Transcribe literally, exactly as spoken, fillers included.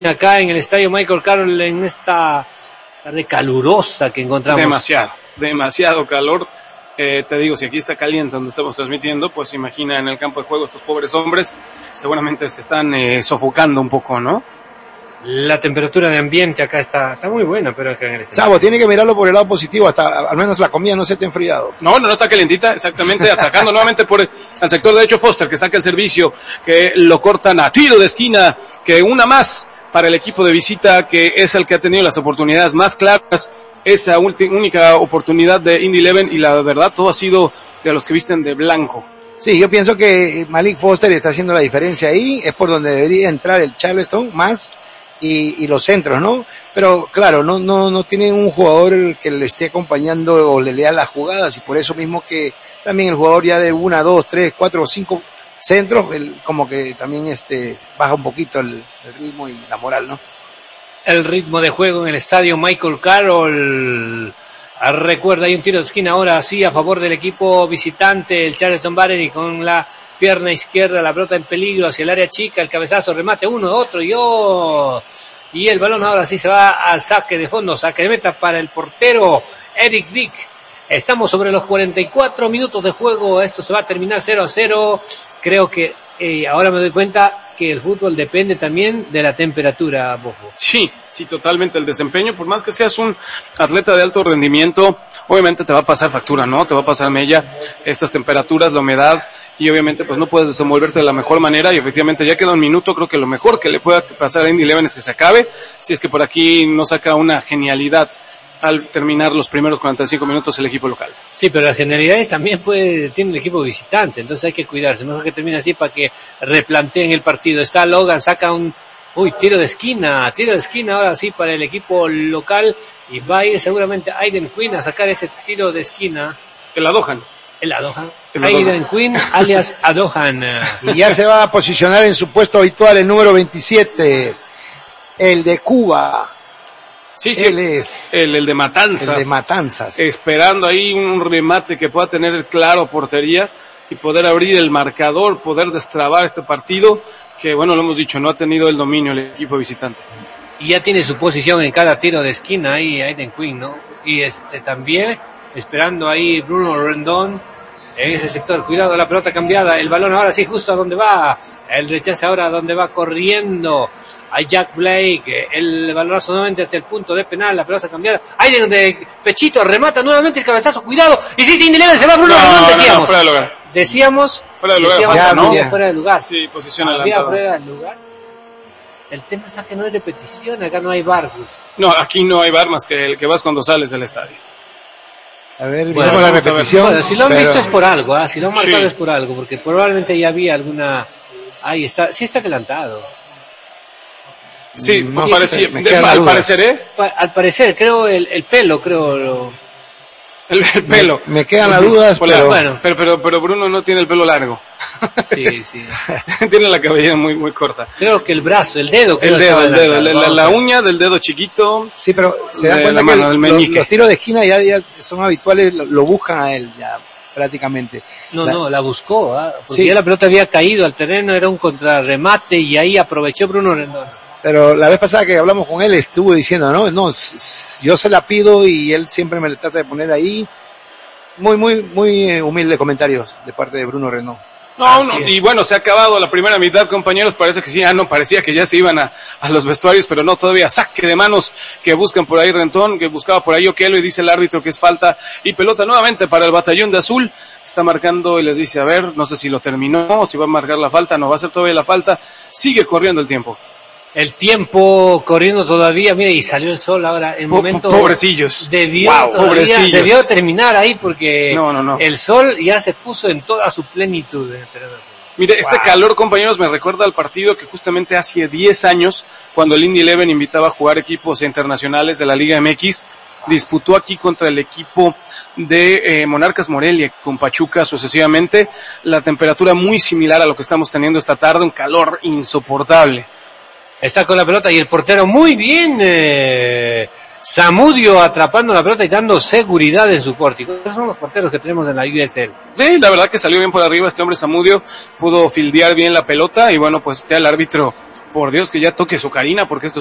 acá en el estadio Michael Carroll en esta tarde calurosa que encontramos. Demasiado, demasiado calor. Eh, te digo, si aquí está caliente donde estamos transmitiendo, pues imagina en el campo de juego estos pobres hombres, seguramente se están eh, sofocando un poco, ¿no? La temperatura de ambiente acá está, está muy buena, pero acá en el estadio. Sabo, tiene que mirarlo por el lado positivo, hasta al menos la comida no se te ha enfriado. No, no, no está calientita, exactamente, atacando nuevamente por el, al sector derecho Foster, que saca el servicio, que lo cortan a tiro de esquina, que una más para el equipo de visita, que es el que ha tenido las oportunidades más claras, esa ulti- única oportunidad de Indy Eleven, y la verdad todo ha sido de los que visten de blanco. Sí, yo pienso que Malik Foster está haciendo la diferencia ahí, es por donde debería entrar el Charleston más, y, y los centros, ¿no? Pero claro, no, no, no tienen un jugador que le esté acompañando o le lea las jugadas, y por eso mismo que también el jugador ya de una, dos, tres, cuatro, cinco centros, el, como que también este baja un poquito el, el ritmo y la moral, ¿no? El ritmo de juego en el estadio Michael Carroll. Recuerda, hay un tiro de esquina ahora sí a favor del equipo visitante, el Charleston Battery, con la pierna izquierda, la pelota en peligro hacia el área chica, el cabezazo, remate uno, otro y oh, y el balón ahora sí se va al saque de fondo, saque de meta para el portero Eric Dick. Estamos sobre los cuarenta y cuatro minutos de juego, esto se va a terminar cero a cero. Creo que eh, ahora me doy cuenta que el fútbol depende también de la temperatura, Bofo. Sí, sí, totalmente. El desempeño, por más que seas un atleta de alto rendimiento, obviamente te va a pasar factura, ¿no? Te va a pasar mella estas temperaturas, la humedad, y obviamente pues no puedes desenvolverte de la mejor manera, y efectivamente ya queda un minuto. Creo que lo mejor que le pueda pasar a Indy Eleven es que se acabe, si es que por aquí no saca una genialidad al terminar los primeros cuarenta y cinco minutos el equipo local. Sí, pero las generalidades también puede, tiene el equipo visitante, entonces hay que cuidarse, mejor que termine así para que replanteen el partido. Está Logan, saca un, uy, tiro de esquina, tiro de esquina ahora sí para el equipo local, y va a ir seguramente Aiden Quinn a sacar ese tiro de esquina. El Adohan. El Adohan. Aiden Quinn, alias Adohan. Y ya se va a posicionar en su puesto habitual el número veintisiete, el de Cuba. Sí, sí, él es el, el de Matanzas. El de Matanzas. Esperando ahí un remate que pueda tener claro portería y poder abrir el marcador, poder destrabar este partido, que bueno, lo hemos dicho, no ha tenido el dominio el equipo visitante. Y ya tiene su posición en cada tiro de esquina ahí Aiden Quinn, ¿no? Y este también esperando ahí Bruno Rendón en ese sector. Cuidado, la pelota cambiada, el balón ahora sí justo a donde va, el rechace ahora a donde va corriendo a Jack Blake, el balonazo nuevamente hacia el punto de penal, la pelota cambiada, ahí de pechito, remata nuevamente el cabezazo, cuidado, y sí, Indy Eleven se va Bruno Rendón, no, decíamos. No, fuera de lugar. Decíamos, fuera de lugar, decíamos falta, ¿no? ¿no? Fuera de lugar. Sí, posición Había adelantada. fuera de lugar. El tema es que no hay repetición, acá no hay V A R. No, aquí no hay V A R más que el que vas cuando sales del estadio. A ver, bueno, la repetición. Bueno, si lo han pero... visto es por algo, ¿eh? Si lo han marcado sí. es por algo, porque probablemente ya había alguna... Ahí está, sí está adelantado. Sí, no, sí, parecía, me de, al dudas. parecer, ¿eh? Pa- al parecer, creo, el, el pelo, creo... Lo... El, el pelo. Me, me quedan las dudas, Hola, pero... Bueno, pero, pero, pero Bruno no tiene el pelo largo. Sí, sí. Tiene la cabellera muy, muy corta. Creo que el brazo, el dedo... creo El dedo, estaba el dedo, adelantado. la, la, la Vamos a ver. uña del dedo chiquito. Sí, pero se dan de cuenta la que mano, del el- los, meñique. los tiros de esquina ya, ya son habituales, lo, lo buscan a él ya prácticamente. No, La- no, la buscó, ¿ah? Porque Sí. ya la pelota había caído al terreno, era un contrarremate y ahí aprovechó Bruno Rendón. Pero la vez pasada que hablamos con él estuvo diciendo, no, no, s- s- yo se la pido y él siempre me la trata de poner ahí. Muy, muy, muy eh, humilde comentarios de parte de Bruno Rendón. No, Así no, es. y bueno, se ha acabado la primera mitad, compañeros, parece que sí, ah, no, parecía que ya se iban a, a los vestuarios, pero no, todavía saque de manos que buscan por ahí Rentón, que buscaba por ahí Oquelo, y dice el árbitro que es falta, y pelota nuevamente para el batallón de azul, está marcando y les dice, a ver, no sé si lo terminó, si va a marcar la falta, no va a ser todavía la falta, sigue corriendo el tiempo. El tiempo corriendo todavía, mira, y salió el sol ahora, el Po- momento... pobrecillos. Debió, Wow, todavía- pobrecillos. debió terminar ahí porque No, no, no. el sol ya se puso en toda su plenitud. en el terreno de juego. Mire, este Wow. calor, compañeros, me recuerda al partido que justamente hace diez años, cuando el Indy Eleven invitaba a jugar equipos internacionales de la Liga M X, disputó aquí contra el equipo de eh, Monarcas Morelia, con Pachuca sucesivamente, la temperatura muy similar a lo que estamos teniendo esta tarde, un calor insoportable. Está con la pelota y el portero muy bien, eh, Zamudio atrapando la pelota y dando seguridad en su pórtico. Esos son los porteros que tenemos en la U S L. Sí, la verdad que salió bien por arriba este hombre Zamudio, pudo fildear bien la pelota y bueno, pues ya el árbitro por Dios que ya toque su Karina, porque esto